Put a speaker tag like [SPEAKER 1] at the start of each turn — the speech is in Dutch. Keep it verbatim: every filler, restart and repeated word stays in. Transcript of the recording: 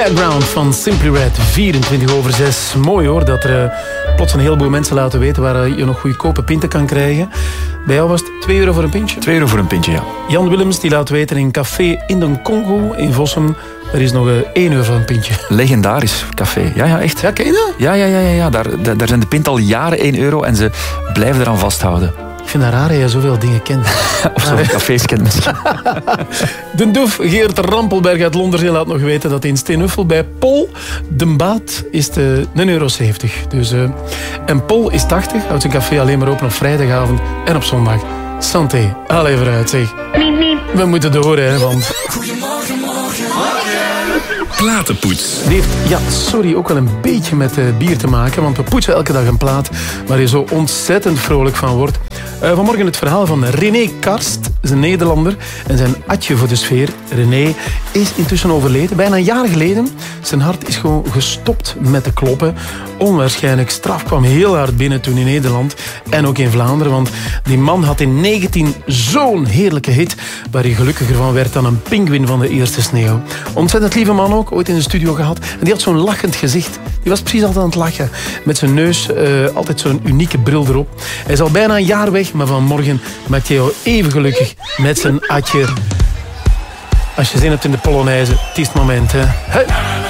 [SPEAKER 1] Fairground van Simply Red, vierentwintig over zes. Mooi hoor, dat er uh, plots een heleboel mensen laten weten waar uh, je nog goedkope pinten kan krijgen. Bij jou was het twee euro voor een pintje?
[SPEAKER 2] twee euro voor een pintje, ja.
[SPEAKER 1] Jan Willems die laat weten in Café in den Congo in Vossum. Er is nog uh, één euro voor een pintje.
[SPEAKER 2] Legendarisch café. Ja, ja, echt.
[SPEAKER 1] Ja, ken je dat?
[SPEAKER 2] Ja, ja, ja, ja, ja. Daar, daar, daar zijn de pinten al jaren één euro en ze blijven eraan vasthouden.
[SPEAKER 1] Ik vind dat raar dat je zoveel dingen kent.
[SPEAKER 2] Of zo'n cafés kent misschien.
[SPEAKER 1] De Doef, Geert Rampelberg uit Londerzee laat nog weten dat in Steenuffel bij Pol de Baat is de een euro zeventig. Dus, uh, en Pol is tachtig, houdt zijn café alleen maar open op vrijdagavond en op zondag. Santé, allee vooruit zeg. We moeten door, hè, want...
[SPEAKER 3] Goedemorgen, morgen, morgen.
[SPEAKER 4] Platenpoets.
[SPEAKER 1] Die heeft, ja, sorry, ook wel een beetje met uh, bier te maken, want we poetsen elke dag een plaat waar je zo ontzettend vrolijk van wordt. Uh, vanmorgen het verhaal van René Karst, is een Nederlander, en zijn atje voor de sfeer. René is intussen overleden, bijna een jaar geleden. Zijn hart is gewoon gestopt met te kloppen. Onwaarschijnlijk, straf kwam heel hard binnen toen in Nederland en ook in Vlaanderen, want die man had in negentien zo'n heerlijke hit waar hij gelukkiger van werd dan een pinguïn van de eerste sneeuw. Ontzettend lieve man ook, ooit in de studio gehad. En die had zo'n lachend gezicht. Die was precies altijd aan het lachen. Met zijn neus, uh, altijd zo'n unieke bril erop. Hij is al bijna een jaar weg, maar vanmorgen maakt hij jou even gelukkig met zijn atje. Als je zin hebt in de Polonaise, het is het moment, hè. Hey.